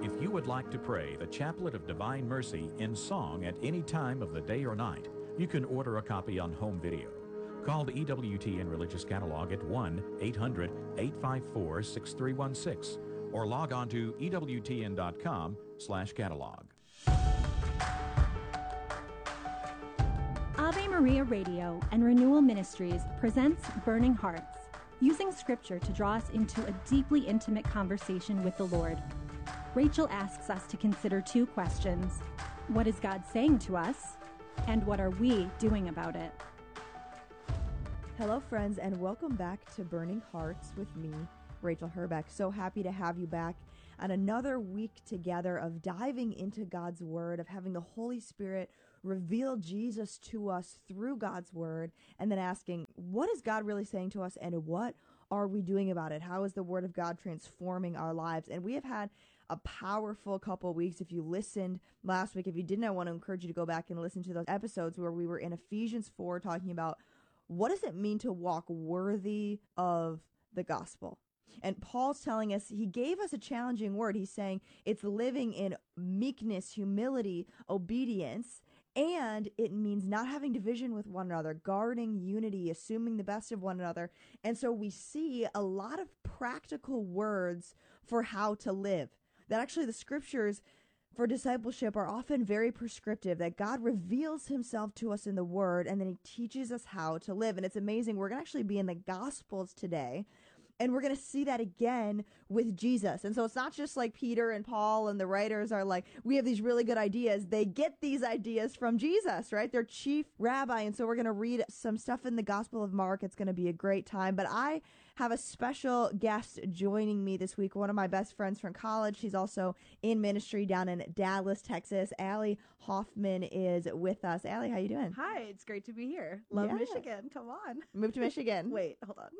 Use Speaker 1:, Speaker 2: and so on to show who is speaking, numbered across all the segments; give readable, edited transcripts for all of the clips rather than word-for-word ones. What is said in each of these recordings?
Speaker 1: If you would like to pray the Chaplet of Divine Mercy in song at any time of the day or night, you can order a copy on home video. Call the EWTN Religious Catalog at 1-800-854-6316 or log on to EWTN.com/catalog.
Speaker 2: Ave Maria Radio and Renewal Ministries presents Burning Hearts, using Scripture to draw us into a deeply intimate conversation with the Lord. Rachel asks us to consider two questions. What is God saying to us? And what are we doing about it?
Speaker 3: Hello, friends, and welcome back to Burning Hearts with me, Rachel Herbeck. So happy to have you back on another week together of diving into God's Word, of having the Holy Spirit reveal Jesus to us through God's Word, and then asking, what is God really saying to us, and what are we doing about it? How is the Word of God transforming our lives? And we have had a powerful couple of weeks. If you listened last week, if you didn't, I want to encourage you to go back and listen to those episodes where we were in Ephesians 4 talking about what does it mean to walk worthy of the gospel. And Paul's telling us, he gave us a challenging word. He's saying it's living in meekness, humility, obedience, and it means not having division with one another, guarding unity, assuming the best of one another. And so we see a lot of practical words for how to live. That actually the scriptures for discipleship are often very prescriptive, that God reveals himself to us in the Word, and then he teaches us how to live. And it's amazing. We're going to actually be in the Gospels today, and we're going to see that again with Jesus. And so it's not just like Peter and Paul and the writers are like, we have these really good ideas. They get these ideas from Jesus, right? Their chief rabbi. And so we're going to read some stuff in the Gospel of Mark. It's going to be a great time. But I have a special guest joining me this week, one of my best friends from college. She's also in ministry down in Dallas, Texas. Allie Hoffman is with us. Allie, how you doing?
Speaker 4: Hi, it's great to be here. Love Michigan. Come on.
Speaker 3: Move to Michigan.
Speaker 4: Wait, hold on.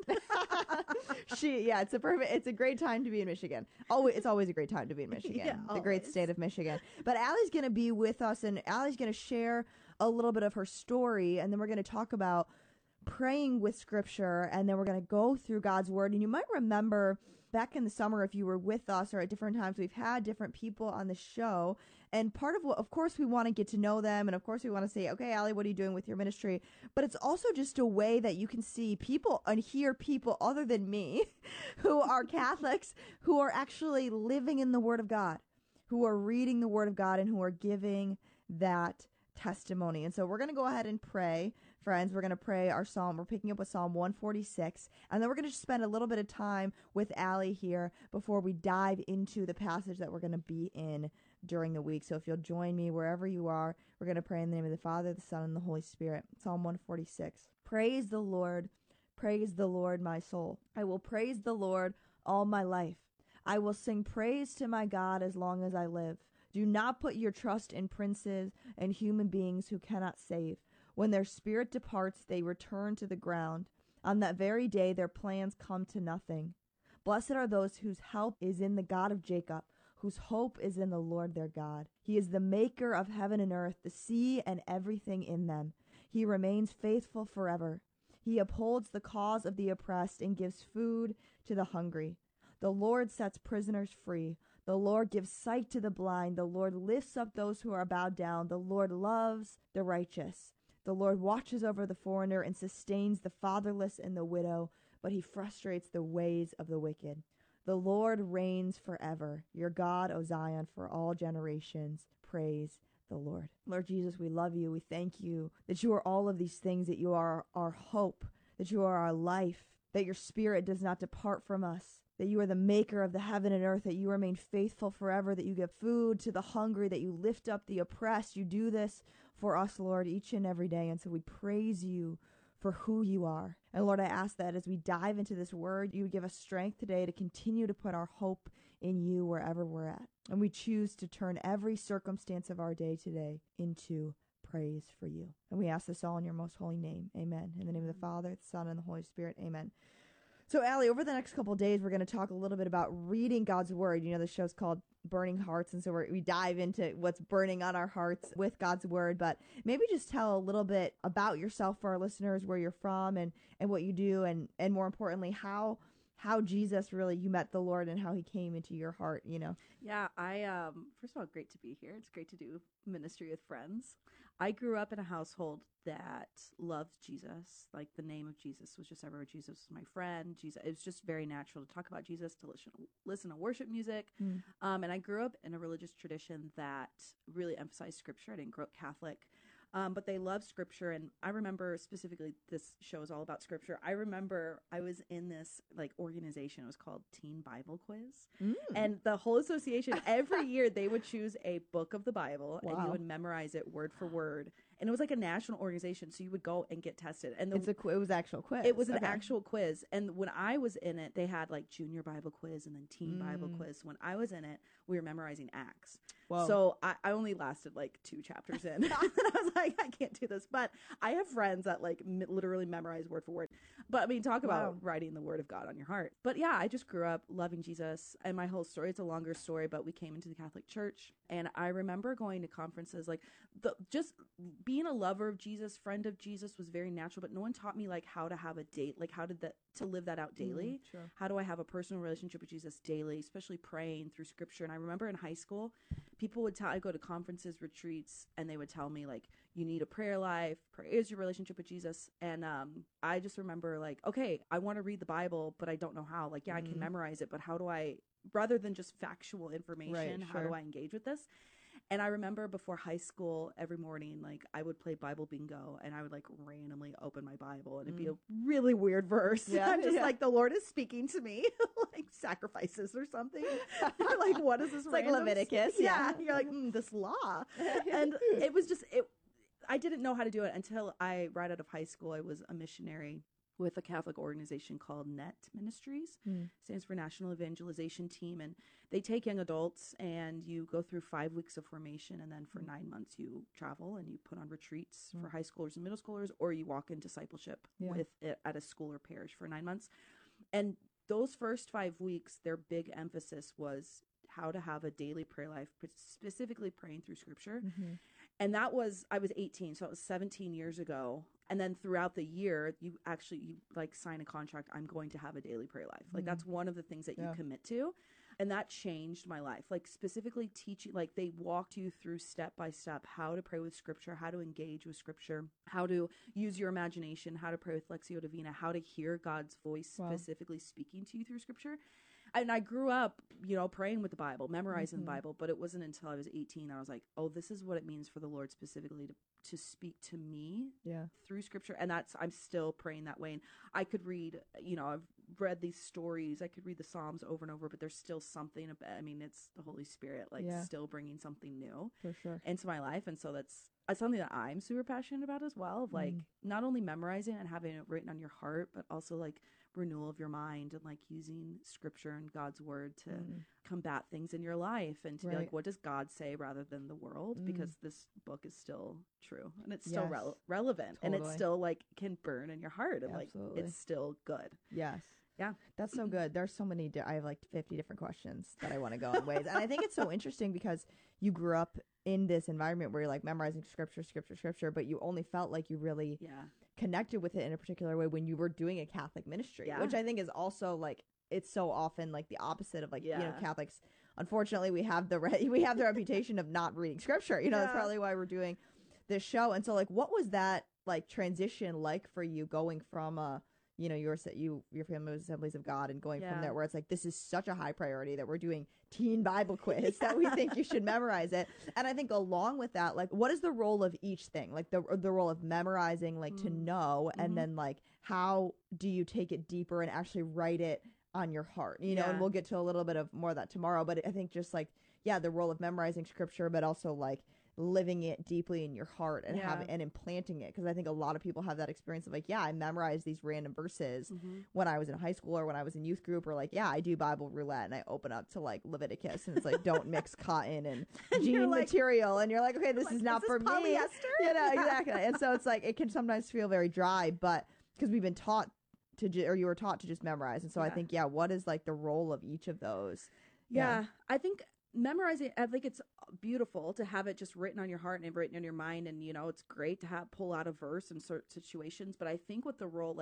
Speaker 3: It's a great time to be in Michigan. It's always a great time to be in Michigan.
Speaker 4: Yeah,
Speaker 3: the great state of Michigan. But Allie's going to be with us, and Allie's going to share a little bit of her story, and then we're going to talk about praying with Scripture, and then we're going to go through God's Word. And you might remember back in the summer, if you were with us or at different times, we've had different people on the show. And part of what, of course, we want to get to know them. And of course, we want to say, okay, Allie, what are you doing with your ministry? But it's also just a way that you can see people and hear people other than me who are Catholics, who are actually living in the Word of God, who are reading the Word of God, and who are giving that testimony. And so we're going to go ahead and pray. Friends, we're going to pray our psalm. We're picking up with Psalm 146, and then we're going to just spend a little bit of time with Allie here before we dive into the passage that we're going to be in during the week. So if you'll join me wherever you are, we're going to pray in the name of the Father, the Son, and the Holy Spirit. Psalm 146. Praise the Lord, my soul. I will praise the Lord all my life. I will sing praise to my God as long as I live. Do not put your trust in princes and human beings who cannot save. When their spirit departs, they return to the ground. On that very day, their plans come to nothing. Blessed are those whose help is in the God of Jacob, whose hope is in the Lord their God. He is the maker of heaven and earth, the sea and everything in them. He remains faithful forever. He upholds the cause of the oppressed and gives food to the hungry. The Lord sets prisoners free. The Lord gives sight to the blind. The Lord lifts up those who are bowed down. The Lord loves the righteous. The Lord watches over the foreigner and sustains the fatherless and the widow, but he frustrates the ways of the wicked. The Lord reigns forever. Your God, O Zion, for all generations. Praise the Lord. Lord Jesus, we love you. We thank you that you are all of these things, that you are our hope, that you are our life, that your spirit does not depart from us, that you are the maker of the heaven and earth, that you remain faithful forever, that you give food to the hungry, that you lift up the oppressed. You do this for us, Lord, each and every day. And so we praise you for who you are. And Lord, I ask that as we dive into this word, you would give us strength today to continue to put our hope in you wherever we're at. And we choose to turn every circumstance of our day today into praise for you. And we ask this all in your most holy name. Amen. In the name of the Father, the Son, and the Holy Spirit. Amen. So, Allie, over the next couple of days, we're going to talk a little bit about reading God's Word. You know, the show's called Burning Hearts, and so we dive into what's burning on our hearts with God's Word. But maybe just tell a little bit about yourself for our listeners, where you're from and what you do, and more importantly, how how Jesus really, you met the Lord and how he came into your heart, you know?
Speaker 4: Yeah, I first of all, great to be here. It's great to do ministry with friends. I grew up in a household that loved Jesus. Like the name of Jesus was just everywhere. Jesus was my friend. Jesus, it was just very natural to talk about Jesus, to listen to worship music. And I grew up in a religious tradition that really emphasized scripture. I didn't grow up Catholic. But they love scripture. And I remember specifically, this show is all about scripture. I remember I was in this like organization. It was called Teen Bible Quiz. And the whole association, every year they would choose a book of the Bible and you would memorize it word for word. And it was like a national organization. So you would go and get tested. And
Speaker 3: It was actual quiz.
Speaker 4: It was an actual quiz. And when I was in it, they had like junior Bible quiz and then teen Bible quiz. When I was in it, we were memorizing Acts.
Speaker 3: Whoa.
Speaker 4: So I only lasted like 2 chapters in. And I was like, I can't do this. But I have friends that like literally memorize word for word. But I mean, talk about writing the word of God on your heart. But yeah, I just grew up loving Jesus. And my whole story, it's a longer story, but we came into the Catholic Church. And I remember going to conferences, like just being a lover of Jesus, friend of Jesus was very natural. But no one taught me like how to have a date, like to live that out daily.
Speaker 3: Sure.
Speaker 4: How do I have a personal relationship with Jesus daily, especially praying through scripture? And I remember in high school, people would I go to conferences, retreats, and they would tell me like, you need a prayer life. Prayer is your relationship with Jesus. And I just remember like, okay, I want to read the Bible, but I don't know how. Like, yeah, I can memorize it, but how do I, rather than just factual information, how do I engage with this? And I remember before high school, every morning, like I would play Bible bingo and I would like randomly open my Bible and it'd be a really weird verse.
Speaker 3: Yeah,
Speaker 4: I'm just like, the Lord is speaking to me, like sacrifices or something. You're like, what is this?
Speaker 3: It's like Leviticus.
Speaker 4: Yeah. You're like, this law. And it was just, I didn't know how to do it until right out of high school, I was a missionary with a Catholic organization called NET Ministries, stands for National Evangelization Team. And they take young adults and you go through 5 weeks of formation. And then for 9 months, you travel and you put on retreats for high schoolers and middle schoolers, or you walk in discipleship with it at a school or parish for 9 months. And those first 5 weeks, their big emphasis was how to have a daily prayer life, specifically praying through scripture. And I was 18, so it was 17 years ago. And then throughout the year, you like sign a contract. I'm going to have a daily prayer life. Like that's one of the things that you commit to. And that changed my life. Like specifically teaching, like they walked you through step by step how to pray with scripture, how to engage with scripture, how to use your imagination, how to pray with Lectio Divina, how to hear God's voice specifically speaking to you through scripture. And I grew up, praying with the Bible, memorizing the Bible, but it wasn't until I was 18 that I was like, oh, this is what it means for the Lord specifically to speak to me through scripture. And I'm still praying that way. And I could read, I've read these stories, I could read the Psalms over and over, but there's still something about, it's the Holy Spirit, still bringing something new into my life. And so that's something that I'm super passionate about as well, of like not only memorizing and having it written on your heart, but also like renewal of your mind and like using scripture and God's word to combat things in your life and to be like, what does God say rather than the world? Because this book is still true and it's still relevant and it's still like can burn in your heart and like it's still good.
Speaker 3: Yes.
Speaker 4: Yeah.
Speaker 3: That's so good. There's so many, I have like 50 different questions that I want to go in ways. And I think it's so interesting because you grew up in this environment where you're like memorizing scripture, but you only felt like you really connected with it in a particular way when you were doing a Catholic ministry, which I think is also like, it's so often like the opposite of like, Catholics. Unfortunately, we have the reputation of not reading scripture. That's probably why we're doing this show. And so like, what was that like transition like for you going from your family was Assemblies of God and going from there where it's like, this is such a high priority that we're doing teen Bible quiz that we think you should memorize it. And I think along with that, like, what is the role of each thing? Like the role of memorizing, like to know, and then like, how do you take it deeper and actually write it on your heart, and we'll get to a little bit of more of that tomorrow. But I think just like, the role of memorizing scripture, but also like living it deeply in your heart and and implanting it, because I think a lot of people have that experience of like, I memorized these random verses when I was in high school or when I was in youth group, or like I do Bible roulette and I open up to like Leviticus and it's like don't mix cotton and jean material, and you're like, okay, this is not for me, polyester? Exactly. And so it's like it can sometimes feel very dry, but because we've been taught or you were taught to just memorize. And so I think what is like the role of each of those?
Speaker 4: I think memorizing, I think it's beautiful to have it just written on your heart and written on your mind, and it's great to pull out a verse in certain situations. But I think with the role, like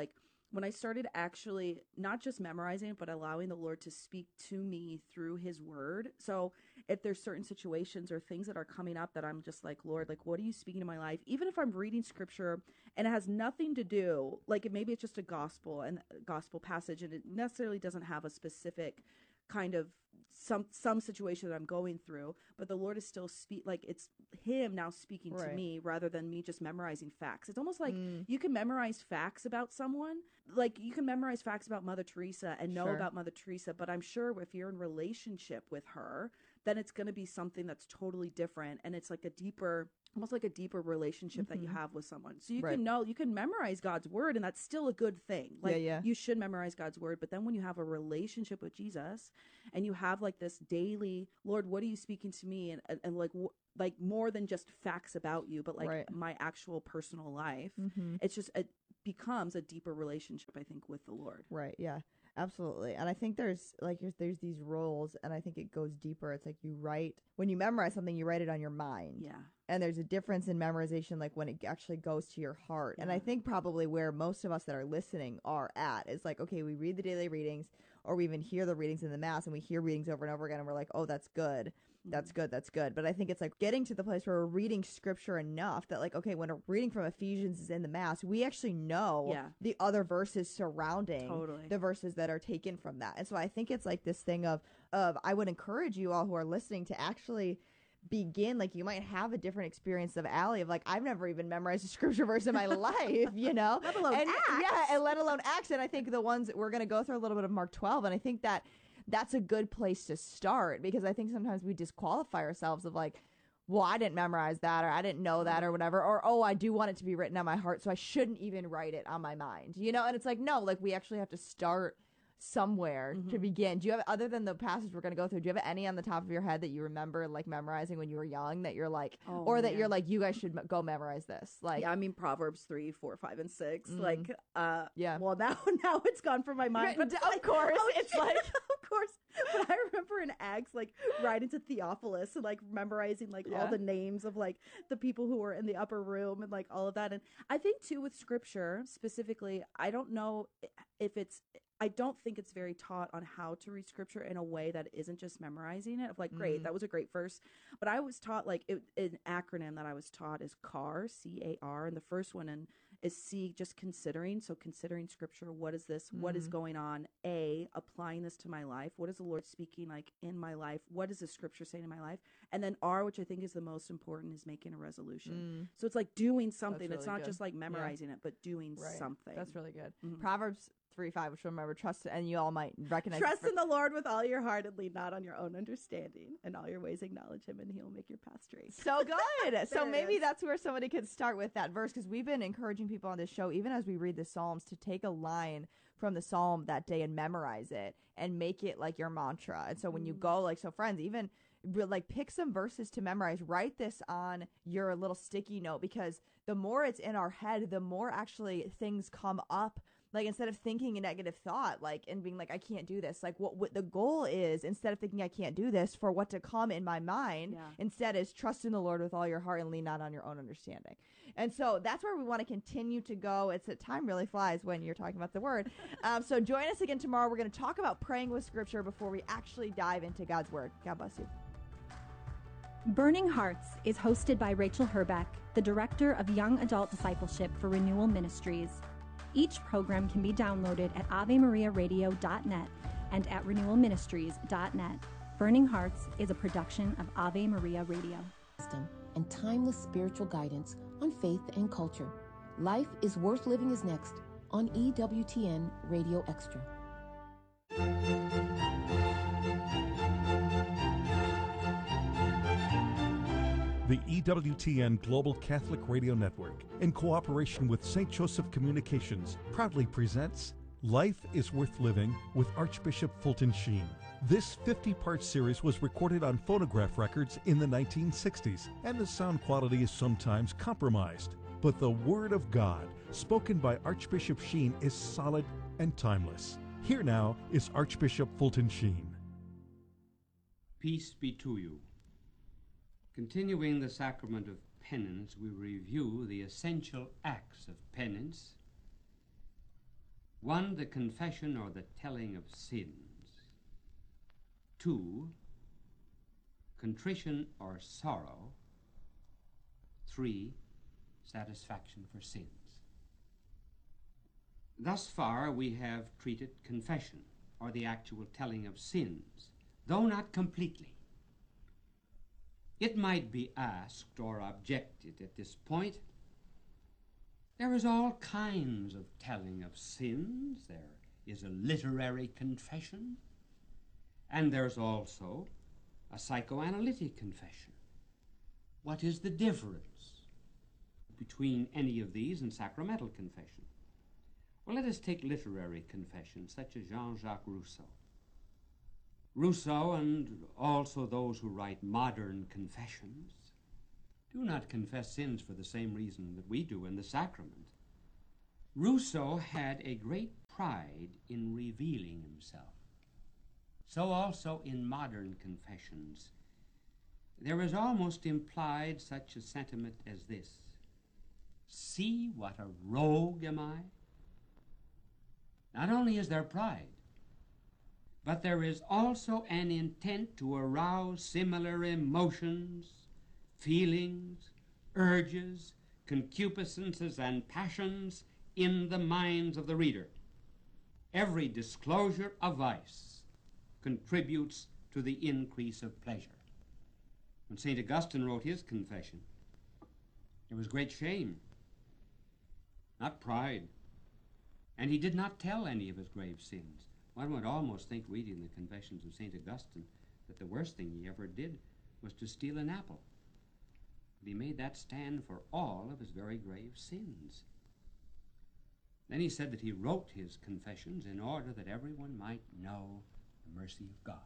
Speaker 4: when I started actually not just memorizing, but allowing the Lord to speak to me through his word. So if there's certain situations or things that are coming up that I'm just like, Lord, like, what are you speaking to my life? Even if I'm reading scripture and it has nothing to do, like maybe it's just a gospel passage, and it necessarily doesn't have a specific kind of some situation that I'm going through, but the Lord is still it's him now speaking to me rather than me just memorizing facts. It's almost like you can memorize facts about someone, like you can memorize facts about Mother Teresa and know about Mother Teresa, but I'm sure if you're in relationship with her, then it's going to be something that's totally different, and it's like almost like a deeper relationship that you have with someone. So you can memorize God's word, and that's still a good thing. Like you should memorize God's word, but then when you have a relationship with Jesus and you have like this daily, Lord, what are you speaking to me? And like more than just facts about you, but like my actual personal life. It's just, it becomes a deeper relationship, I think, with the Lord.
Speaker 3: Right. Yeah. Absolutely. And I think there's these roles, and I think it goes deeper. It's like when you memorize something, you write it on your mind.
Speaker 4: Yeah.
Speaker 3: And there's a difference in memorization, like when it actually goes to your heart. Yeah. And I think probably where most of us that are listening are at is like, okay, we read the daily readings, or we even hear the readings in the Mass, and we hear readings over and over again, and we're like, oh, that's good. That's good. That's good. But I think it's like getting to the place where we're reading scripture enough that, like, okay, when a reading from Ephesians is in the Mass, we actually know the other verses surrounding the verses that are taken from that. And so I think it's like this thing of I would encourage you all who are listening to actually begin, like, you might have a different experience of Allie, of like, I've never even memorized a scripture verse in my life, you know,
Speaker 4: let alone Acts.
Speaker 3: Yeah, and let alone Acts. And I think the ones we're going to go through a little bit of Mark 12, and I think that's a good place to start, because I think sometimes we disqualify ourselves of like, well, I didn't memorize that, or I didn't know that, or whatever, or, oh, I do want it to be written on my heart, so I shouldn't even write it on my mind, you know? And it's like, no, like, we actually have to start somewhere to begin. Do you have, other than the passage we're going to go through, do you have any on the top of your head that you remember like memorizing when you were young that you're like, that you're like, you guys should go memorize this? Like,
Speaker 4: yeah, I mean, Proverbs 3, 4, 5, and 6. Like, well, now it's gone from my mind. But
Speaker 3: of course, it's like,
Speaker 4: of course. But I remember in Acts, like, writing to Theophilus and like memorizing like all the names of like the people who were in the upper room and like all of that. And I think too with scripture specifically, I don't know if I don't think it's very taught on how to read scripture in a way that isn't just memorizing it. Of like, great, that was a great verse. But I was taught like an acronym that I was taught is CAR, C-A-R. And the first one is C, just considering. So considering scripture. What is this? What is going on? A, applying this to my life. What is the Lord speaking like in my life? What is the scripture saying in my life? And then R, which I think is the most important, is making a resolution. So it's like doing something.
Speaker 3: Really
Speaker 4: it's not
Speaker 3: good.
Speaker 4: Just like memorizing it, but doing something.
Speaker 3: That's really good. Proverbs 3:5, which remember, trust, and you all might recognize.
Speaker 4: Trust in the Lord with all your heart and lean not on your own understanding. In all your ways acknowledge him, and he will make your path straight.
Speaker 3: So good. So maybe that's where somebody could start with that verse, because we've been encouraging people on this show, even as we read the Psalms, to take a line from the Psalm that day and memorize it and make it like your mantra. And so when you go, like, so friends, even like pick some verses to memorize, write this on your little sticky note, because the more it's in our head, the more actually things come up. Like, instead of thinking a negative thought, like, and being like, I can't do this, like, what the goal is, instead of thinking I can't do this, for what to come in my mind, instead is trust in the Lord with all your heart and lean not on your own understanding. And so that's where we want to continue to go. It's that time really flies when you're talking about the word. So join us again tomorrow. We're going to talk about praying with scripture before we actually dive into God's word. God bless you.
Speaker 2: Burning Hearts is hosted by Rachel Herbeck, the Director of Young Adult Discipleship for Renewal Ministries. Each program can be downloaded at AveMariaRadio.net and at RenewalMinistries.net. Burning Hearts is a production of Ave Maria Radio.
Speaker 5: And timeless spiritual guidance on faith and culture. Life is Worth Living is next on EWTN Radio Extra.
Speaker 6: The EWTN Global Catholic Radio Network, in cooperation with St. Joseph Communications, proudly presents Life is Worth Living with Archbishop Fulton Sheen. This 50-part series was recorded on phonograph records in the 1960s, and the sound quality is sometimes compromised. But the Word of God, spoken by Archbishop Sheen, is solid and timeless. Here now is Archbishop Fulton Sheen.
Speaker 7: Peace be to you. Continuing the sacrament of penance, we review the essential acts of penance. 1, the confession or the telling of sins. 2, contrition or sorrow. 3, satisfaction for sins. Thus far we have treated confession, or the actual telling of sins, though not completely. It might be asked or objected at this point, there is all kinds of telling of sins. There is a literary confession, and there's also a psychoanalytic confession. What is the difference between any of these and sacramental confession? Well, let us take literary confession, such as Jean-Jacques Rousseau. Rousseau, and also those who write modern confessions, do not confess sins for the same reason that we do in the sacrament. Rousseau had a great pride in revealing himself. So also in modern confessions, there is almost implied such a sentiment as this: see what a rogue am I? Not only is there pride, but there is also an intent to arouse similar emotions, feelings, urges, concupiscences, and passions in the minds of the reader. Every disclosure of vice contributes to the increase of pleasure. When St. Augustine wrote his confession, there was great shame, not pride. And he did not tell any of his grave sins. One would almost think, reading the confessions of St. Augustine, that the worst thing he ever did was to steal an apple. But he made that stand for all of his very grave sins. Then he said that he wrote his confessions in order that everyone might know the mercy of God.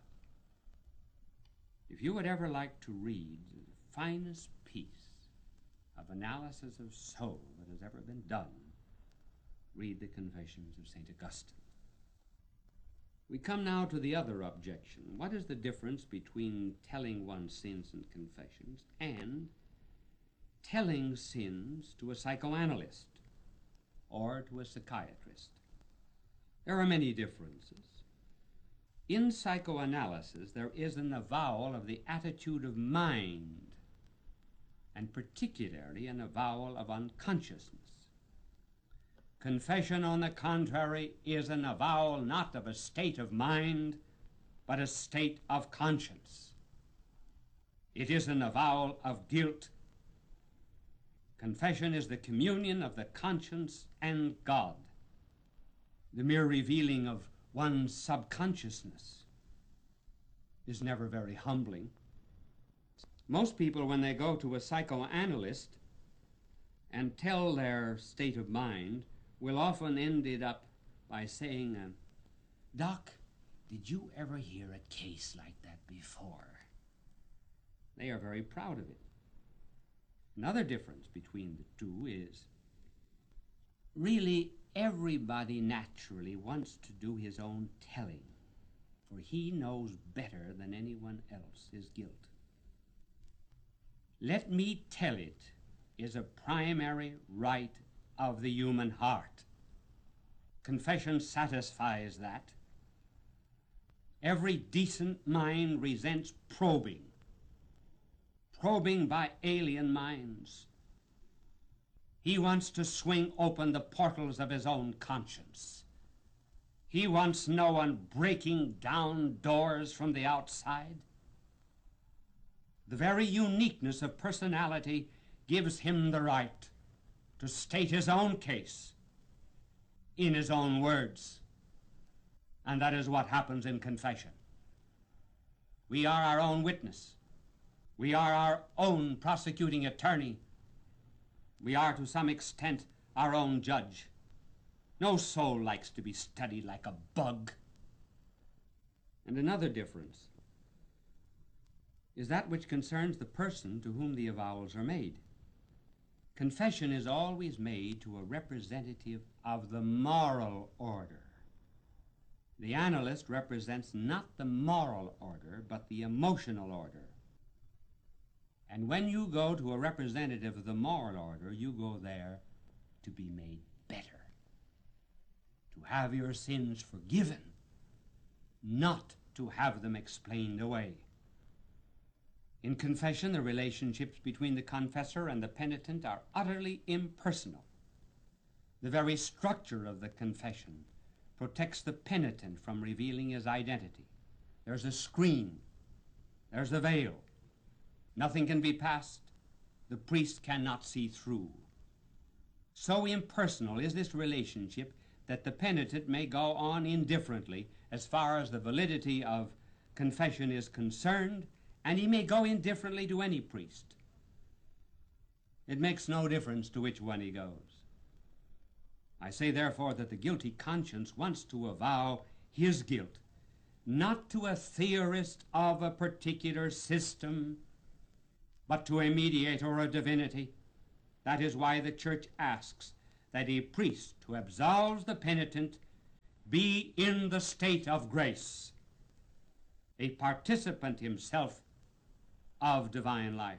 Speaker 7: If you would ever like to read the finest piece of analysis of soul that has ever been done, read the Confessions of St. Augustine. We come now to the other objection. What is the difference between telling one's sins and confessions and telling sins to a psychoanalyst or to a psychiatrist? There are many differences. In psychoanalysis, there is an avowal of the attitude of mind, and particularly an avowal of unconsciousness. Confession, on the contrary, is an avowal not of a state of mind, but a state of conscience. It is an avowal of guilt. Confession is the communion of the conscience and God, the mere revealing of one's subconsciousness is never very humbling. Most people, when they go to a psychoanalyst and tell their state of mind, will often end it up by saying, Doc, did you ever hear a case like that before? They are very proud of it. Another difference between the two is, really, everybody naturally wants to do his own telling, for he knows better than anyone else his guilt. Let me tell it is a primary right of the human heart. Confession satisfies that. Every decent mind resents probing by alien minds. He wants to swing open the portals of his own conscience. He wants no one breaking down doors from the outside. The very uniqueness of personality gives him the right to state his own case in his own words. And that is what happens in confession. We are our own witness. We are our own prosecuting attorney. We are, to some extent, our own judge. No soul likes to be studied like a bug. And another difference is that which concerns the person to whom the avowals are made. Confession is always made to a representative of the moral order. The analyst represents not the moral order, but the emotional order. And when you go to a representative of the moral order, you go there to be made better, to have your sins forgiven, not to have them explained away. In confession, the relationships between the confessor and the penitent are utterly impersonal. The very structure of the confession protects the penitent from revealing his identity. There's a screen. There's a veil. Nothing can be passed. The priest cannot see through. So impersonal is this relationship that the penitent may go on indifferently as far as the validity of confession is concerned, and he may go indifferently to any priest. It makes no difference to which one he goes. I say, therefore, that the guilty conscience wants to avow his guilt, not to a theorist of a particular system, but to a mediator or a divinity. That is why the Church asks that a priest who absolves the penitent be in the state of grace, a participant himself of divine life.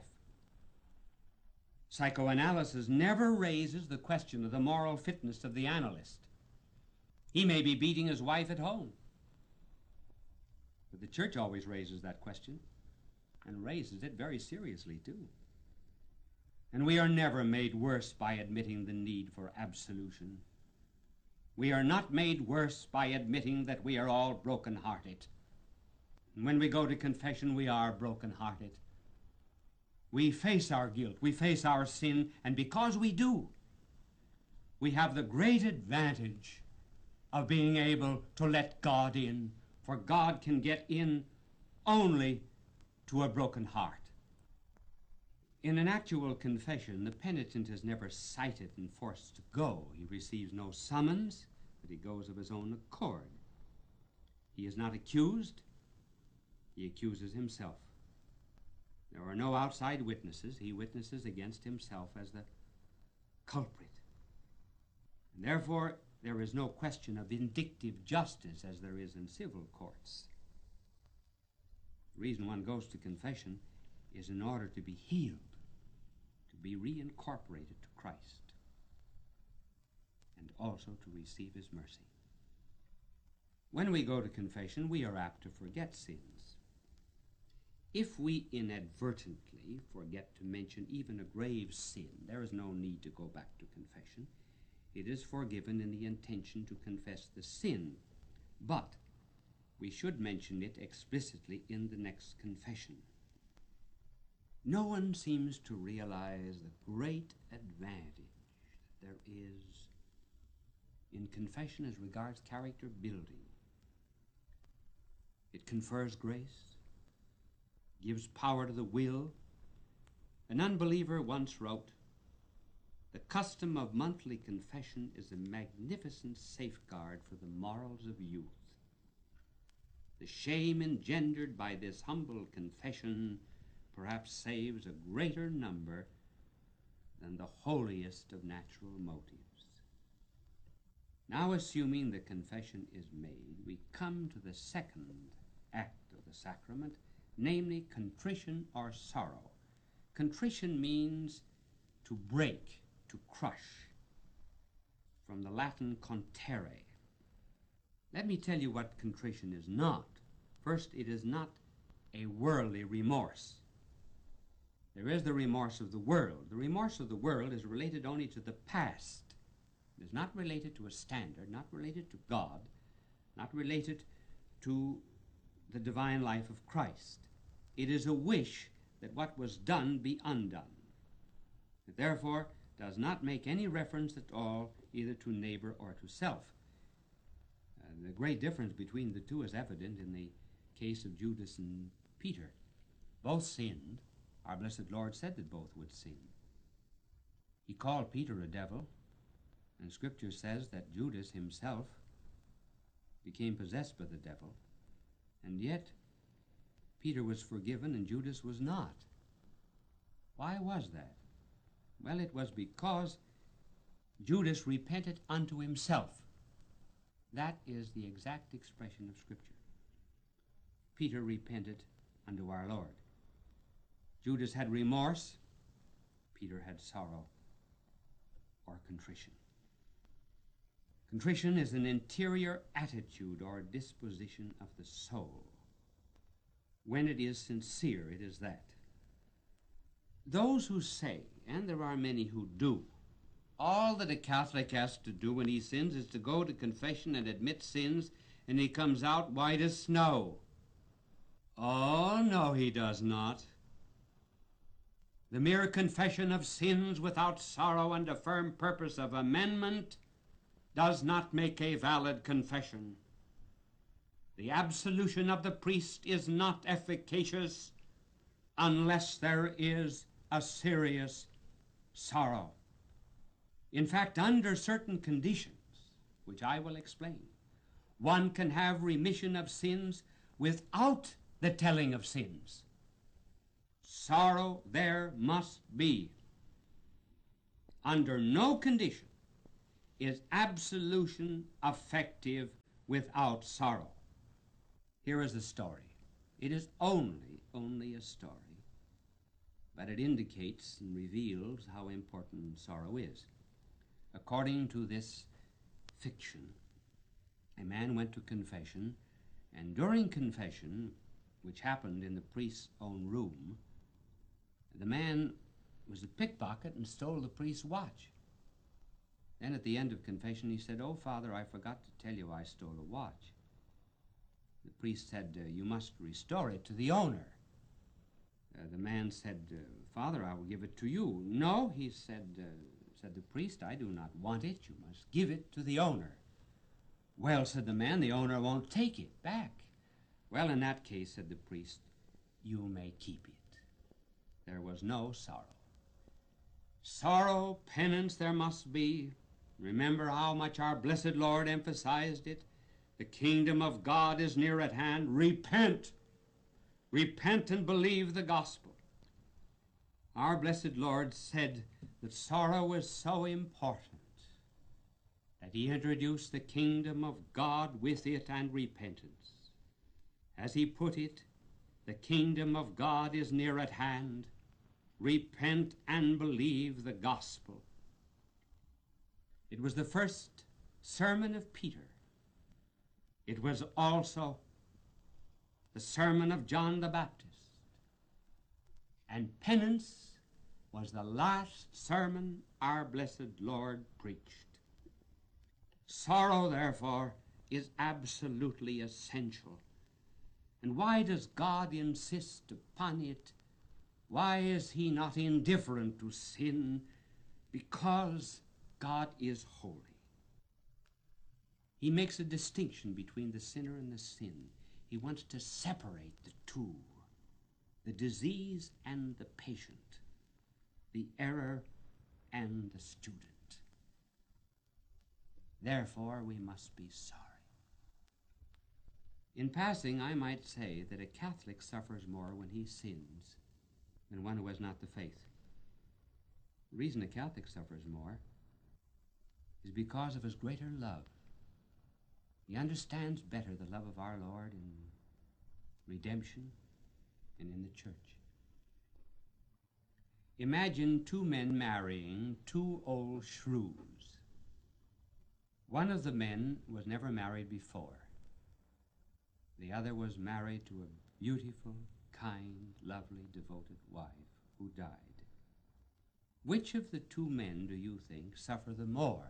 Speaker 7: Psychoanalysis never raises the question of the moral fitness of the analyst. He may be beating his wife at home, but the Church always raises that question, and raises it very seriously, too. And we are never made worse by admitting the need for absolution. We are not made worse by admitting that we are all broken-hearted. And when we go to confession, we are broken-hearted. We face our guilt, we face our sin, and because we do, we have the great advantage of being able to let God in, for God can get in only to a broken heart. In an actual confession, the penitent is never cited and forced to go. He receives no summons, but he goes of his own accord. He is not accused, he accuses himself. There are no outside witnesses. He witnesses against himself as the culprit. And therefore, there is no question of vindictive justice as there is in civil courts. The reason one goes to confession is in order to be healed, to be reincorporated to Christ, and also to receive his mercy. When we go to confession, we are apt to forget sins. If we inadvertently forget to mention even a grave sin, there is no need to go back to confession. It is forgiven in the intention to confess the sin, but we should mention it explicitly in the next confession. No one seems to realize the great advantage that there is in confession as regards character building. It confers grace, gives power to the will. An unbeliever once wrote, "The custom of monthly confession is a magnificent safeguard for the morals of youth. The shame engendered by this humble confession perhaps saves a greater number than the holiest of natural motives." Now, assuming the confession is made, we come to the second act of the sacrament, namely contrition or sorrow. Contrition means to break, to crush, from the Latin contere. Let me tell you what contrition is not. First, it is not a worldly remorse. There is the remorse of the world. The remorse of the world is related only to the past. It is not related to a standard, not related to God, not related to the divine life of Christ. It is a wish that what was done be undone. It therefore does not make any reference at all either to neighbor or to self. The great difference between the two is evident in the case of Judas and Peter. Both sinned. Our blessed Lord said that both would sin. He called Peter a devil, and Scripture says that Judas himself became possessed by the devil, and yet Peter was forgiven and Judas was not. Why was that? Well, it was because Judas repented unto himself. That is the exact expression of Scripture. Peter repented unto our Lord. Judas had remorse. Peter had sorrow or contrition. Contrition is an interior attitude or disposition of the soul. When it is sincere, it is that. Those who say, and there are many who do, all that a Catholic has to do when he sins is to go to confession and admit sins, and he comes out white as snow. Oh, no, he does not. The mere confession of sins without sorrow and a firm purpose of amendment does not make a valid confession. The absolution of the priest is not efficacious unless there is a serious sorrow. In fact, under certain conditions, which I will explain, one can have remission of sins without the telling of sins. Sorrow there must be. Under no condition is absolution effective without sorrow. Here is the story. It is only a story, but it indicates and reveals how important sorrow is. According to this fiction, a man went to confession, and during confession, which happened in the priest's own room, the man was a pickpocket and stole the priest's watch. Then at the end of confession he said, "Oh, Father, I forgot to tell you I stole a watch." The priest said, "You must restore it to the owner." The man said, "Father, I will give it to you." "No," he said the priest, "I do not want it. You must give it to the owner." "Well," said the man, "the owner won't take it back." "Well, in that case," said the priest, "you may keep it." There was no sorrow. Sorrow, penance there must be. Remember how much our blessed Lord emphasized it. The kingdom of God is near at hand. Repent. Repent and believe the gospel. Our blessed Lord said that sorrow was so important that he introduced the kingdom of God with it and repentance. As he put it, the kingdom of God is near at hand. Repent and believe the gospel. It was the first sermon of Peter. It was also the sermon of John the Baptist. And penance was the last sermon our blessed Lord preached. Sorrow, therefore, is absolutely essential. And why does God insist upon it? Why is he not indifferent to sin? Because God is holy. He makes a distinction between the sinner and the sin. He wants to separate the two, the disease and the patient, the error and the student. Therefore, we must be sorry. In passing, I might say that a Catholic suffers more when he sins than one who has not the faith. The reason a Catholic suffers more is because of his greater love. He understands better the love of our Lord in redemption and in the church. Imagine two men marrying two old shrews. One of the men was never married before. The other was married to a beautiful, kind, lovely, devoted wife who died. Which of the two men do you think suffer the more?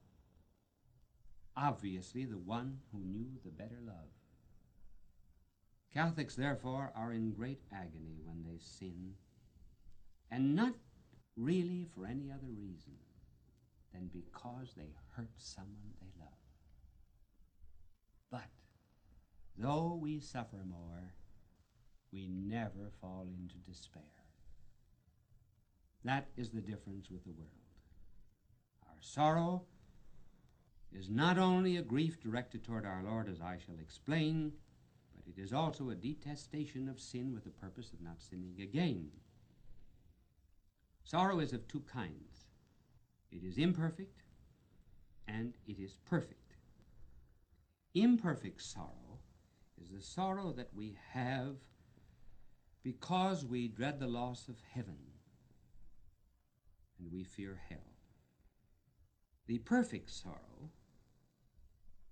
Speaker 7: Obviously, the one who knew the better love. Catholics, therefore, are in great agony when they sin, and not really for any other reason than because they hurt someone they love. But though we suffer more, we never fall into despair. That is the difference with the world. Our sorrow is not only a grief directed toward our Lord, as I shall explain, but it is also a detestation of sin with the purpose of not sinning again. Sorrow is of two kinds. It is imperfect and it is perfect. Imperfect sorrow is the sorrow that we have because we dread the loss of heaven and we fear hell. The perfect sorrow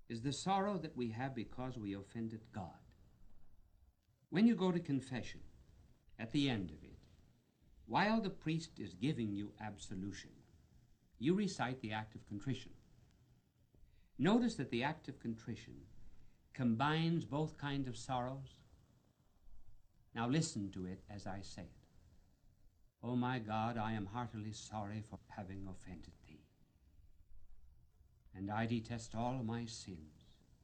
Speaker 7: is the sorrow that we have because we offended God. When you go to confession, at the end of it, while the priest is giving you absolution, you recite the act of contrition. Notice that the act of contrition combines both kinds of sorrows. Now listen to it as I say it. O my God, I am heartily sorry for having offended thee, and I detest all my sins,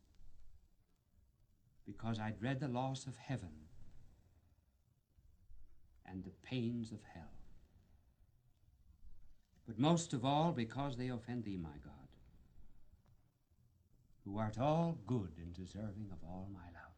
Speaker 7: because I dread the loss of heaven and the pains of hell. But most of all, because they offend thee, my God, who art all good and deserving of all my love.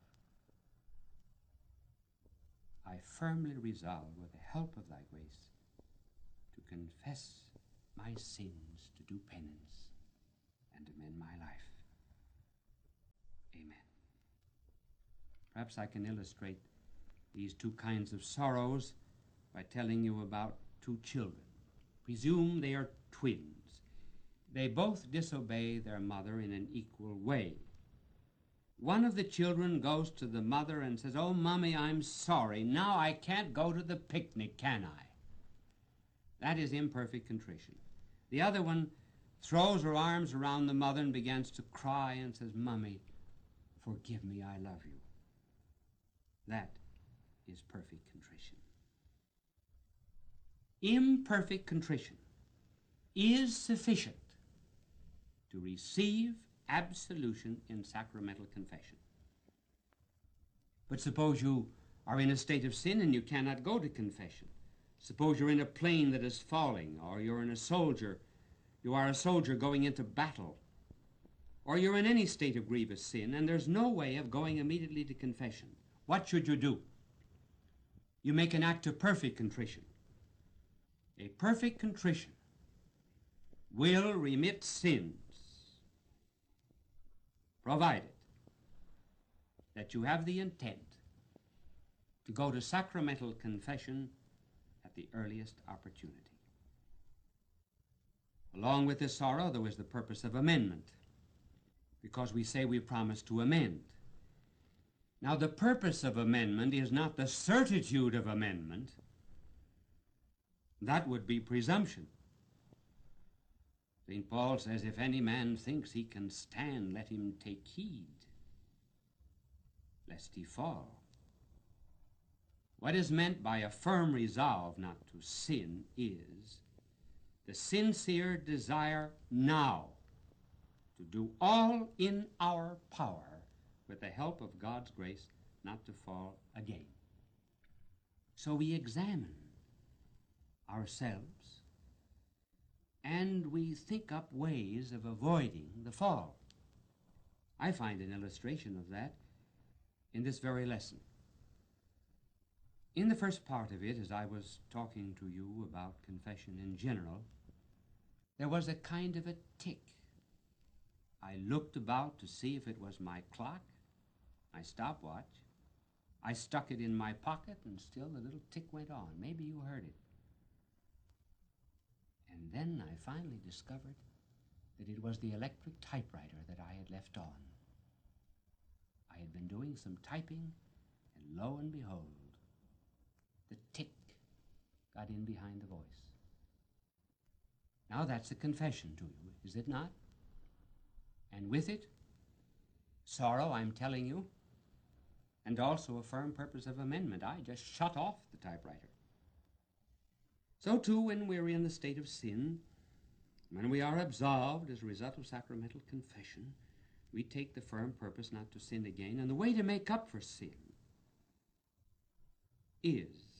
Speaker 7: I firmly resolve, with the help of thy grace, to confess my sins, to do penance, and amend my life. Amen. Perhaps I can illustrate these two kinds of sorrows by telling you about two children. Presume they are twins. They both disobey their mother in an equal way. One of the children goes to the mother and says, "Oh, Mommy, I'm sorry. Now I can't go to the picnic, can I?" That is imperfect contrition. The other one throws her arms around the mother and begins to cry and says, "Mommy, forgive me, I love you." That is perfect contrition. Imperfect contrition is sufficient to receive absolution in sacramental confession. But suppose you are in a state of sin and you cannot go to confession. Suppose you're in a plane that is falling, or you are a soldier going into battle, or you're in any state of grievous sin, and there's no way of going immediately to confession. What should you do? You make an act of perfect contrition. A perfect contrition will remit sins, provided that you have the intent to go to sacramental confession at the earliest opportunity. Along with this sorrow, there is the purpose of amendment, because we say we promise to amend. Now, the purpose of amendment is not the certitude of amendment. That would be presumption. St. Paul says, "If any man thinks he can stand, let him take heed, lest he fall." What is meant by a firm resolve not to sin is the sincere desire now to do all in our power, with the help of God's grace, not to fall again. So we examine ourselves, and we think up ways of avoiding the fall. I find an illustration of that in this very lesson. In the first part of it, as I was talking to you about confession in general, there was a kind of a tick. I looked about to see if it was my clock, my stopwatch. I stuck it in my pocket, and still the little tick went on. Maybe you heard it. And then I finally discovered that it was the electric typewriter that I had left on. I had been doing some typing, and lo and behold, the tick got in behind the voice. Now that's a confession to you, is it not? And with it, sorrow, I'm telling you, and also a firm purpose of amendment. I just shut off the typewriter. So too, when we're in the state of sin, when we are absolved as a result of sacramental confession, we take the firm purpose not to sin again. And the way to make up for sin is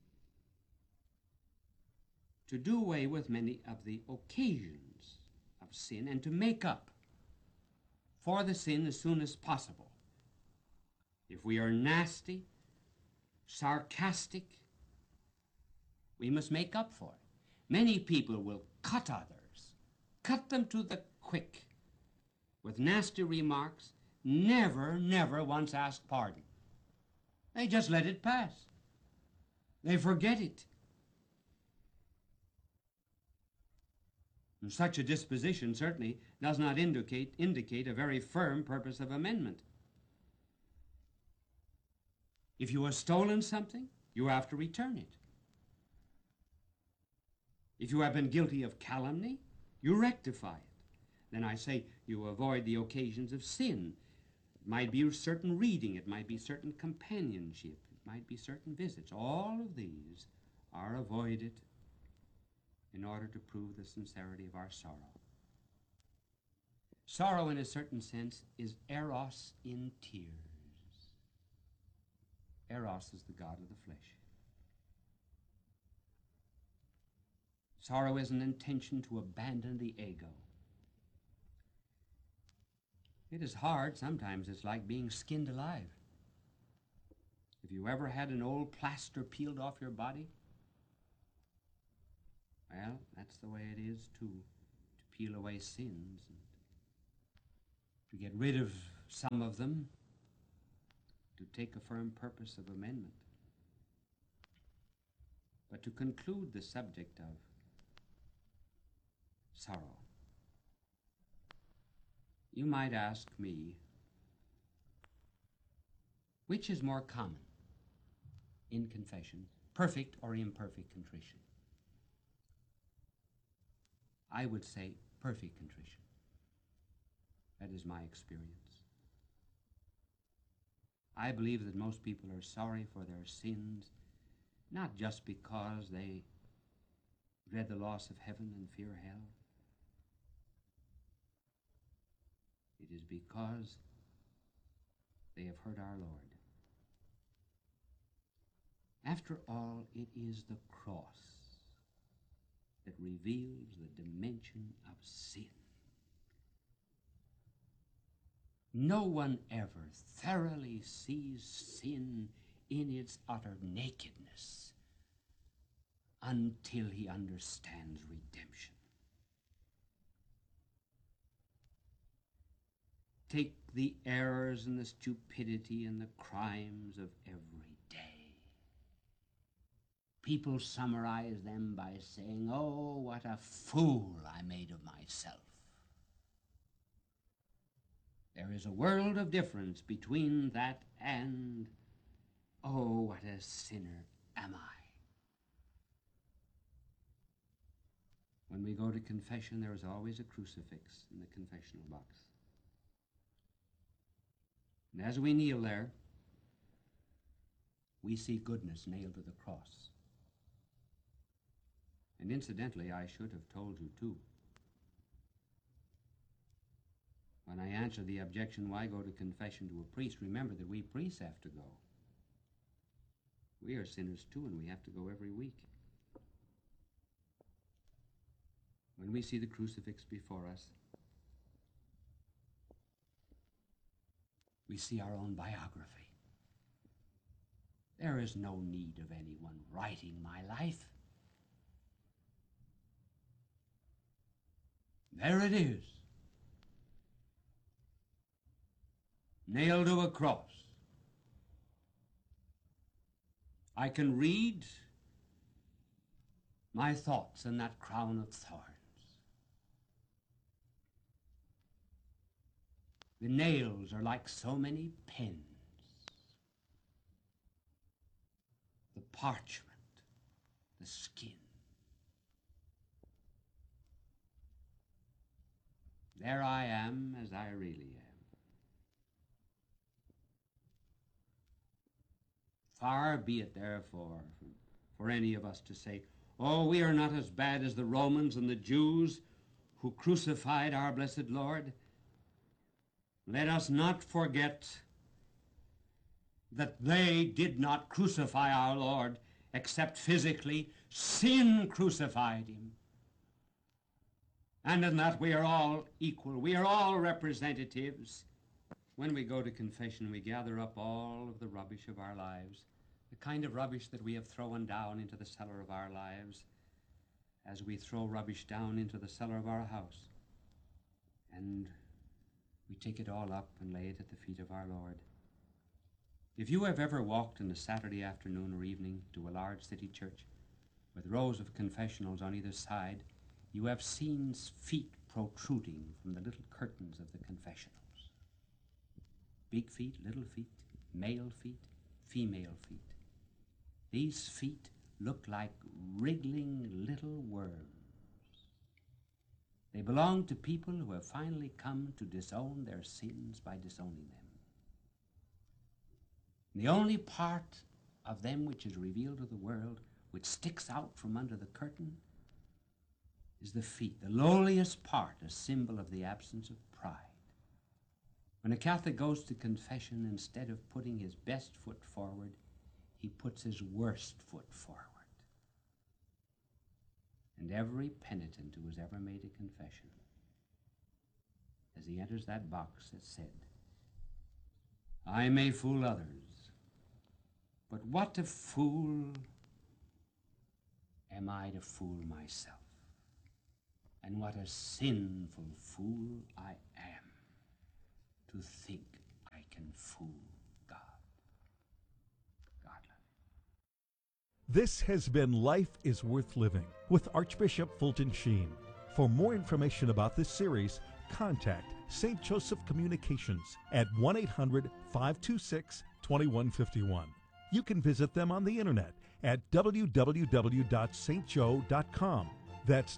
Speaker 7: to do away with many of the occasions of sin and to make up for the sin as soon as possible. If we are nasty, sarcastic, we must make up for it. Many people will cut others, cut them to the quick, with nasty remarks, never once ask pardon. They just let it pass. They forget it. And such a disposition certainly does not indicate a very firm purpose of amendment. If you have stolen something, you have to return it. If you have been guilty of calumny, you rectify it. Then I say you avoid the occasions of sin. It might be certain reading, it might be certain companionship, it might be certain visits. All of these are avoided in order to prove the sincerity of our sorrow. Sorrow, in a certain sense, is eros in tears. Eros is the god of the flesh. Sorrow is an intention to abandon the ego. It is hard. Sometimes it's like being skinned alive. Have you ever had an old plaster peeled off your body? Well, that's the way it is to peel away sins and to get rid of some of them, to take a firm purpose of amendment. But to conclude the subject of sorrow, you might ask me, which is more common in confession, perfect or imperfect contrition? I would say perfect contrition. That is my experience. I believe that most people are sorry for their sins, not just because they dread the loss of heaven and fear hell. It is because they have hurt our Lord. After all, it is the cross that reveals the dimension of sin. No one ever thoroughly sees sin in its utter nakedness until he understands redemption. Take the errors and the stupidity and the crimes of every day. People summarize them by saying, "Oh, what a fool I made of myself." There is a world of difference between that and, "Oh, what a sinner am I." When we go to confession, there is always a crucifix in the confessional box. And as we kneel there, we see goodness nailed to the cross. And incidentally, I should have told you too. When I answer the objection, why go to confession to a priest, remember that we priests have to go. We are sinners too, and we have to go every week. When we see the crucifix before us, we see our own biography. There is no need of anyone writing my life. There it is, nailed to a cross. I can read my thoughts in that crown of thorns. The nails are like so many pens. The parchment, the skin. There I am as I really am. Far be it, therefore, for any of us to say, "Oh, we are not as bad as the Romans and the Jews who crucified our blessed Lord." Let us not forget that they did not crucify our Lord except physically. Sin crucified him. And in that we are all equal. We are all representatives. When we go to confession, we gather up all of the rubbish of our lives, the kind of rubbish that we have thrown down into the cellar of our lives, as we throw rubbish down into the cellar of our house. And we take it all up and lay it at the feet of our Lord. If you have ever walked on a Saturday afternoon or evening to a large city church with rows of confessionals on either side, you have seen feet protruding from the little curtains of the confessionals. Big feet, little feet, male feet, female feet. These feet look like wriggling little worms. They belong to people who have finally come to disown their sins by disowning them. The only part of them which is revealed to the world, which sticks out from under the curtain, is the feet, the lowliest part, a symbol of the absence of pride. When a Catholic goes to confession, instead of putting his best foot forward, he puts his worst foot forward. And every penitent who has ever made a confession, as he enters that box, has said, I may fool others, but what a fool am I to fool myself? And what a sinful fool I am to think I can fool God. God love you.
Speaker 6: This has been Life is Worth Living with Archbishop Fulton Sheen. For more information about this series, contact St. Joseph Communications at 1-800-526-2151. You can visit them on the internet at www.stjoe.com. That's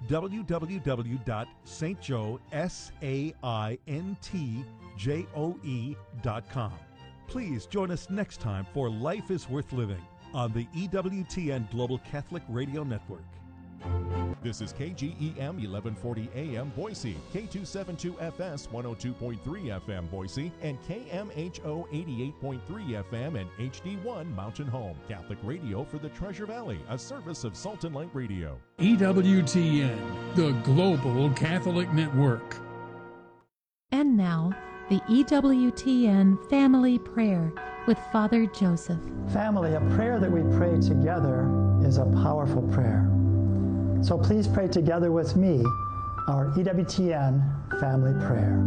Speaker 6: www.stjoe.com. Please join us next time for Life is Worth Living on the EWTN Global Catholic Radio Network.
Speaker 8: This is KGEM 1140 AM Boise, K272FS 102.3 FM Boise, and KMHO 88.3 FM and HD1 Mountain Home. Catholic radio for the Treasure Valley, a service of Salt and Light Radio.
Speaker 9: EWTN, the Global Catholic Network.
Speaker 10: And now, the EWTN Family Prayer with Father Joseph.
Speaker 11: Family, a prayer that we pray together is a powerful prayer. So please pray together with me our EWTN family prayer.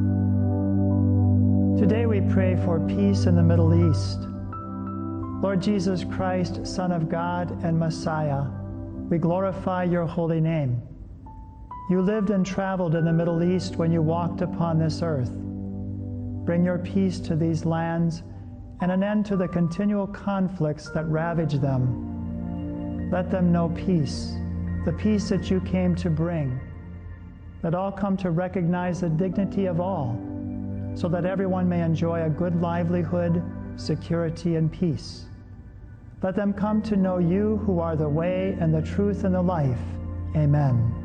Speaker 11: Today we pray for peace in the Middle East. Lord Jesus Christ, Son of God and Messiah, we glorify your holy name. You lived and traveled in the Middle East when you walked upon this earth. Bring your peace to these lands and an end to the continual conflicts that ravage them. Let them know peace, the peace that you came to bring. Let all come to recognize the dignity of all, so that everyone may enjoy a good livelihood, security, and peace. Let them come to know you who are the way and the truth and the life. Amen.